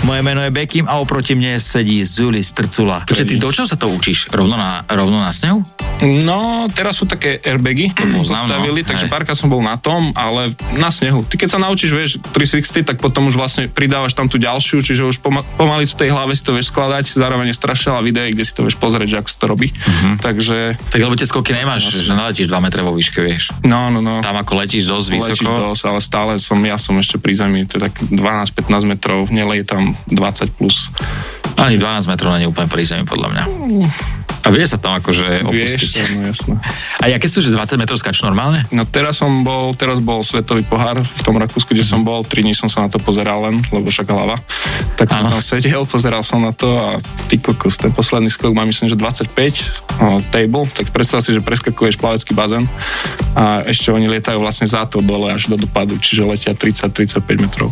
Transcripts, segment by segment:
Moje meno je Bekim a oproti mne sedí Zuli Strcula. Počkej, ty do čoho sa to učíš? Rovno na snehu? No, teraz sú také airbagy, to postavili, takže párkrát som bol na tom, ale na snehu. Ty keď sa naučíš, vieš, 360, tak potom už vlastne pridávaš tam tú ďalšiu, čiže už pomaly v tej hlave si to vieš skladať, zároveň je strašne veľa videí, kde si to vieš pozrieť, že ako sa to robí. Takže... Tak lebo tie skoky nemáš, že naletíš 2 metre vo výške, vieš. No. Tam ako letíš dosť vysoko. Letíš dosť, ale stále som ešte pri zemi, to je tak 12-15 metrov, nelej tam 20 plus. Ani 12 metrov nie je úplne pri zemi, podľa mňa. A vie sa tam akože opustiť. Vieš, no jasné. A jaké sú, že 20 metrov skáču normálne? No teraz bol svetový pohár v tom Rakúsku, kde som bol, 3 dní som sa na to pozeral len, lebo však hlava. Tak som tam sedel, pozeral som na to a ty kokos, ten posledný skok má myslím, že 25 table, tak predstav si, že preskakuješ plavecký bazén a ešte oni lietajú vlastne za to dole až do dopadu, čiže letia 30-35 metrov.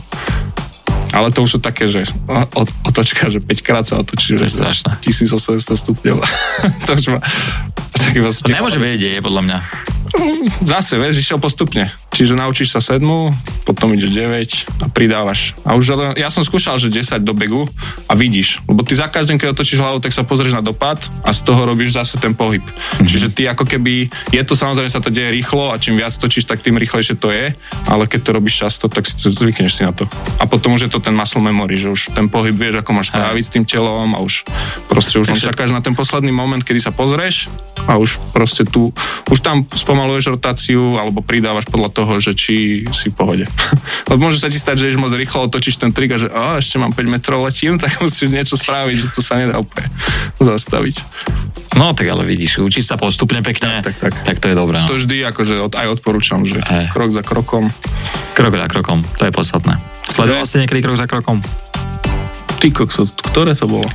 Ale to už sú také, že otočka, že 5 krát sa otočí, že 1800 stupňov. To už má... To nemôže vedieť, je podľa mňa. Zase, vieš, išiel postupne. Čiže naučíš sa 7, potom ideš 9 a pridávaš. A už ja som skúšal, že 10 do begu a vidíš. Lebo ty za každým, keď otočíš hlavu, tak sa pozrieš na dopad a z toho robíš zase ten pohyb. Čiže ty ako keby, je to samozrejme sa to deje rýchlo a čím viac točíš, tak tým rýchlejšie to je, ale keď to robíš často, tak si zvykneš si na to. A potom už je to ten muscle memory, že už ten pohyb vieš, ako máš spraviť s tým telom a už proste už čakáš na ten posledný moment, kedy sa pozrieš a už proste tu, už tam spomaluješ rotáciu alebo pridávaš podľa toho, že či si v pohode. Lebo môže sa ti stať, že ideš moc rýchlo, otočíš ten trik a že ešte mám 5 metrov, letím, tak musíš niečo spraviť, že to sa nedá úplne zastaviť. No tak ale vidíš, učíš sa postupne pekne, tak to je dobré. No. To vždy akože aj odporúčam, že krok za krokom. Krok za krokom, to je podstatné. Sledoval si niekedy krok za krokom? Ty kokso, ktoré to bolo?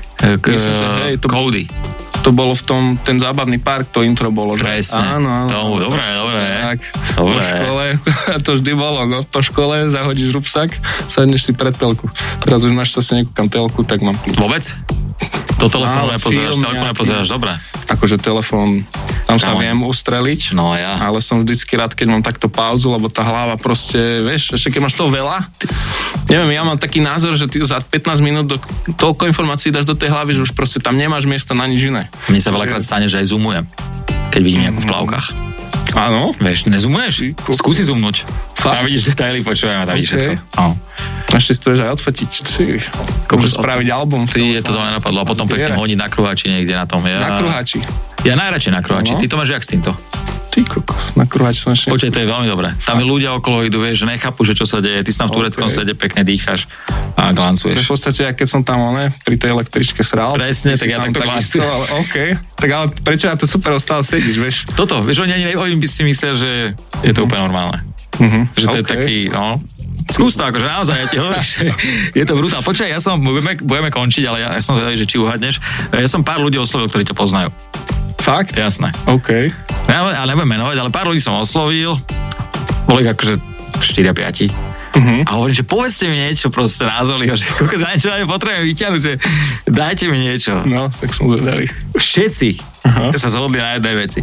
Cody. To bolo v tom, ten zábavný park, to intro bolo. Presne. Áno. Dobre. Tak, po škole, to vždy bolo, no. Po škole zahodíš rúbsak, sadneš si pred telku. Teraz už našťastie nekúkam telku, tak mám kľúč. Vôbec? Do telefónu nepozeráš, dobre. Akože telefón, tam sa viem ustreliť, no ja. Ale som vždycky rád, keď mám takto pauzu, lebo tá hlava proste, vieš, ešte keď máš toho veľa, neviem, ja mám taký názor, že ty za 15 minút toľko informácií dáš do tej hlavy, že už proste tam nemáš miesta na nič iné. Mne sa veľakrát stane, že aj zoomujem, keď vidím nejakú v plavkách. Áno? Vieš, nezumuješ? Skúsi zoomnúť. Tam vidíš detaily, počujem a tam vidíš všetko. Ešte si to vieš aj odfotiť. Môžeš spraviť album. Je to nenapadlo a potom pekne hodiť na kruhači niekde na tom. Na kruhači? Ja najradšej na kruhači. Ty to máš jak s týmto? Ty kokos, na kruhači som ešte... Počkej, to je veľmi dobré. Tam je ľudia okolo idú, vieš, že nechápu, že čo sa deje. Ty si tam v tureckom sede pekne dýcháš a glancuješ. To je v podstate, keď som tam pri tej električke sral. Presne, tak ja takto glancujem. Tak ale prečo ja to super ostal sedíš, vieš? Toto, vieš, oni by si myslia, že je to úplne normálne. Že to je taký, skús to, akože naozaj, ja ti hovorím, je to brutál. Počkaj, budeme končiť, ale ja som zvedavý, že či uhadneš. Ja som pár ľudí oslovil, ktorí to poznajú. Fakt? Jasné. OK. Ja nebudem menovať, ale pár ľudí som oslovil. Boli akože 4-5. A hovorím, že povedzte mi niečo proste názvali, že koľko za niečo potrebujem vyťahnuť, že dajte mi niečo. No, tak som zvedavý. Všetci sa zhodli na jednej veci.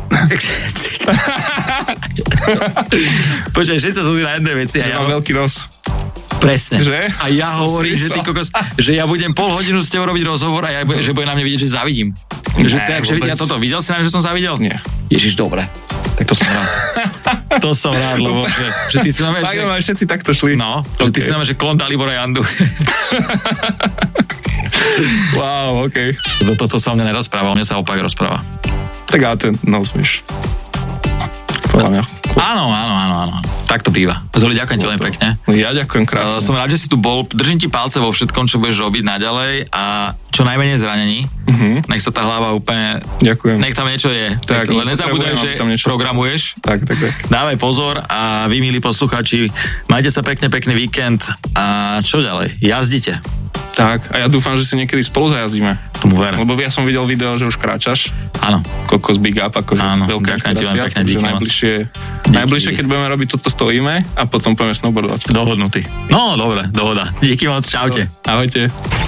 Počkaj, všetci sa zhodli na jednej veci. Že mám veľký nos. Presne. Že? A ja hovorím, že ty kokos, že ja budem pol hodinu s tebou robiť rozhovor a že bude na mňa vidieť, že zavidím. Ja toto videl si nám, že som zavidel? Nie. Ježiš, dobre. Tak to som rád. To som rád, lebo že ty si nám... Tak všetci takto šli. No, že ty si nám, že klon Dalibora Jandu. Wow, OK. Toto sa o mne nerozpráva, o mne sa opak rozpráva. Tak ale ten nos, podľa mňa. Áno. Tak to býva. Zoli, ďakujem ti veľmi pekne. Ja ďakujem krásne. Som rád, že si tu bol. Držím ti palce vo všetkom, čo budeš robiť naďalej a čo najmenej zranení. Nech sa tá hlava úplne... Ďakujem. Nech tam niečo je. Tak, len nezabúdaj, že programuješ. Tak. Dávaj pozor a vy, milí posluchači, majte sa pekný víkend a čo ďalej? Jazdite. Tak, a ja dúfam, že si niekedy spolu zajazdíme. Tomu ver. Lebo ja som videl video, že už kráčaš. Áno. Kokos big up, akože veľká inšpirácia. Najbližšie, keď budeme robiť toto, stojíme a potom pôjdeme snowboardovať. Dohodnutý. No, dobre, dohoda. Díky moc, čaute. Ahojte.